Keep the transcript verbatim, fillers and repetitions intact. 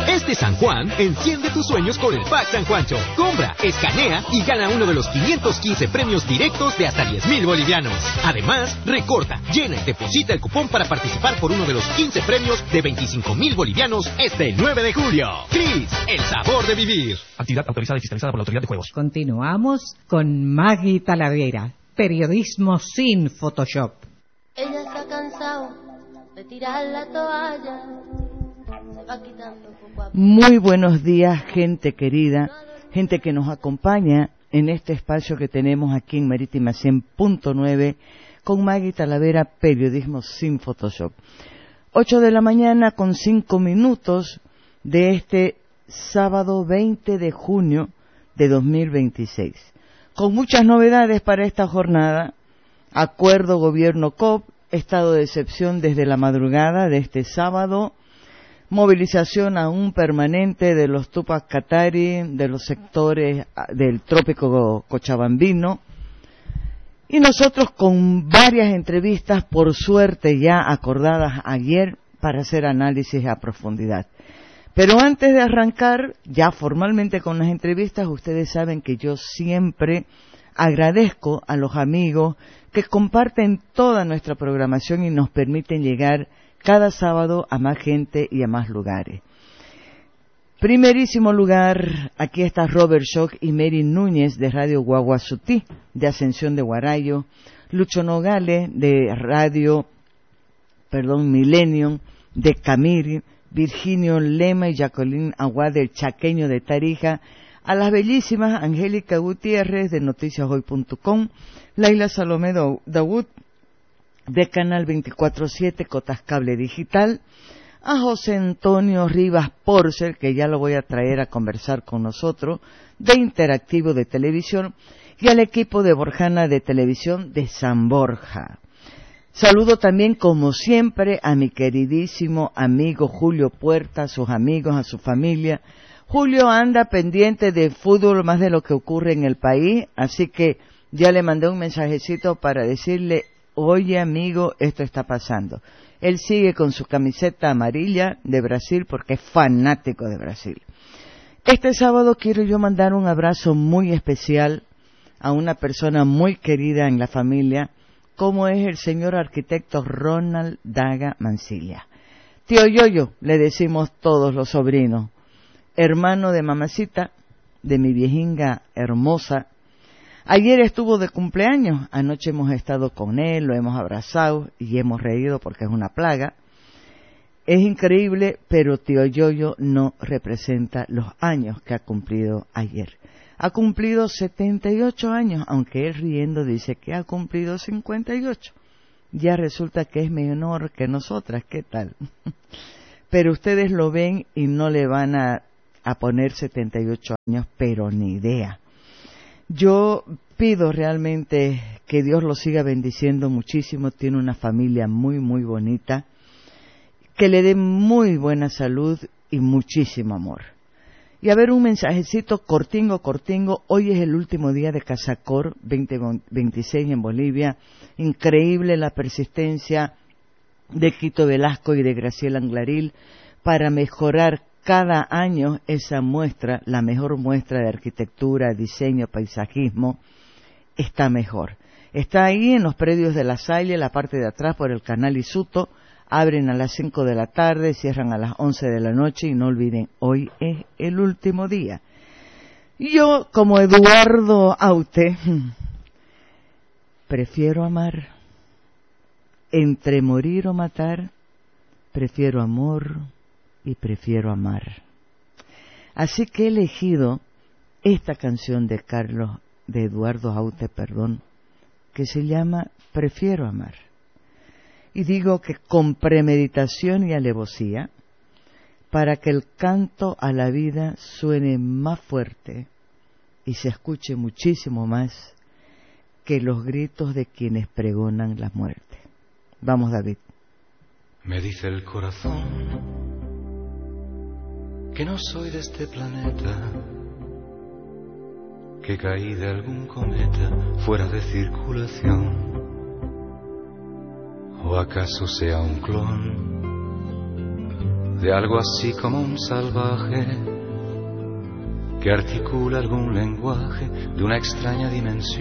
Este San Juan, enciende tus sueños con el Pack San Juancho. Compra, escanea y gana uno de los quinientos quince premios directos de hasta diez mil bolivianos. Además, recorta, llena y deposita el cupón para participar por uno de los quince premios de veinticinco mil bolivianos este nueve de julio. Cris, el sabor de vivir. Actividad autorizada y fiscalizada por la Autoridad de Juegos. Continuamos con Maggie Talavera. Periodismo sin Photoshop. Ella se ha cansado de tirar la toalla. Se va quitando poco a poco. Muy buenos días, gente querida, gente que nos acompaña en este espacio que tenemos aquí en Marítima cien punto nueve con Maggie Talavera, Periodismo sin Photoshop. ocho de la mañana con cinco minutos de este sábado veinte de junio de dos mil veintiséis. Con muchas novedades para esta jornada: acuerdo gobierno-C O P, estado de excepción desde la madrugada de este sábado, movilización aún permanente de los Tupac Katari, de los sectores del trópico cochabambino, y nosotros con varias entrevistas, por suerte ya acordadas ayer, para hacer análisis a profundidad. Pero antes de arrancar ya formalmente con las entrevistas, ustedes saben que yo siempre agradezco a los amigos que comparten toda nuestra programación y nos permiten llegar cada sábado a más gente y a más lugares. Primerísimo lugar, aquí está Robert Schock y Mary Núñez de Radio Guaguazutí, de Ascensión de Guarayo, Lucho Nogales de Radio, perdón, Millennium de Camiri, Virginio Lema y Jacqueline Aguad del Chaqueño de Tarija, a las bellísimas Angélica Gutiérrez de noticias hoy punto com, Laila Salomé Dawood de Canal veinticuatro siete Cotas Cable Digital, a José Antonio Rivas Porcel, que ya lo voy a traer a conversar con nosotros, de Interactivo de Televisión, y al equipo de Borjana de Televisión de San Borja. Saludo también, como siempre, a mi queridísimo amigo Julio Puerta, a sus amigos, a su familia. Julio anda pendiente de fútbol más de lo que ocurre en el país, así que ya le mandé un mensajecito para decirle: oye amigo, esto está pasando. Él sigue con su camiseta amarilla de Brasil porque es fanático de Brasil. Este sábado quiero yo mandar un abrazo muy especial a una persona muy querida en la familia, como es el señor arquitecto Ronald Daga Mancilla. Tío Yoyo, le decimos todos los sobrinos, hermano de mamacita, de mi viejinga hermosa. Ayer estuvo de cumpleaños, anoche hemos estado con él, lo hemos abrazado y hemos reído porque es una plaga. Es increíble, pero tío Yoyo no representa los años que ha cumplido ayer. Ha cumplido setenta y ocho años, aunque él riendo dice que ha cumplido cincuenta y ocho. Ya resulta que es menor que nosotras, ¿qué tal? Pero ustedes lo ven y no le van a, a poner setenta y ocho años, pero ni idea. Yo pido realmente que Dios lo siga bendiciendo muchísimo, tiene una familia muy, muy bonita, que le dé muy buena salud y muchísimo amor. Y a ver, un mensajecito cortingo, cortingo. Hoy es el último día de Casacor veinte veintiséis en Bolivia. Increíble la persistencia de Quito Velasco y de Graciela Anglaril para mejorar cada año esa muestra, la mejor muestra de arquitectura, diseño, paisajismo, está mejor. Está ahí en los predios de La Salle, la parte de atrás por el canal Isuto. Abren a las cinco de la tarde, cierran a las once de la noche y no olviden, hoy es el último día. Yo, como Eduardo Aute, prefiero amar. Entre morir o matar, prefiero amor y prefiero amar. Así que he elegido esta canción de Carlos, de Eduardo Aute, perdón, que se llama Prefiero amar. Y digo que con premeditación y alevosía, para que el canto a la vida suene más fuerte y se escuche muchísimo más que los gritos de quienes pregonan la muerte. Vamos, David. Me dice el corazón que no soy de este planeta, que caí de algún cometa fuera de circulación. ¿O acaso sea un clon de algo así como un salvaje que articula algún lenguaje de una extraña dimensión.